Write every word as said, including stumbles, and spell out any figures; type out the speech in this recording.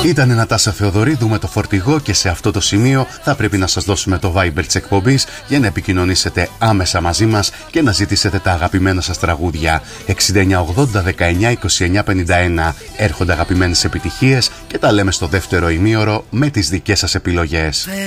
Ήταν η Νατάσα Θεοδωρίδου με το Φορτηγό και σε αυτό το σημείο θα πρέπει να σας δώσουμε το Viber της εκπομπής για να επικοινωνήσετε άμεσα μαζί μας και να ζητήσετε τα αγαπημένα σας τραγούδια. εξήντα εννιά ογδόντα δεκαεννιά είκοσι εννιά πενήντα ένα. Έρχονται αγαπημένες επιτυχίες και τα λέμε στο δεύτερο ημίωρο με τις δικές σας επιλογές.